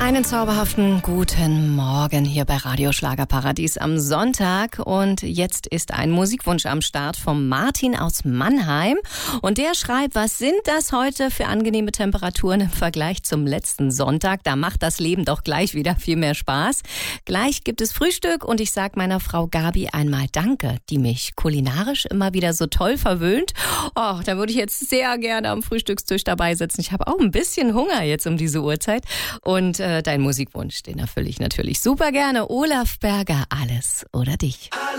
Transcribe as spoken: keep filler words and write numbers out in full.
Einen zauberhaften guten Morgen hier bei Radio Schlagerparadies am Sonntag. Und jetzt ist ein Musikwunsch am Start vom Martin aus Mannheim. Und der schreibt, was sind das heute für angenehme Temperaturen im Vergleich zum letzten Sonntag? Da macht das Leben doch gleich wieder viel mehr Spaß. Gleich gibt es Frühstück und ich sag meiner Frau Gabi einmal Danke, die mich kulinarisch immer wieder so toll verwöhnt. Oh, da würde ich jetzt sehr gerne am Frühstückstisch dabei sitzen. Ich habe auch ein bisschen Hunger jetzt um diese Uhrzeit. Und äh, dein Musikwunsch, den erfülle ich natürlich super gerne. Olaf Berger, Alles oder dich.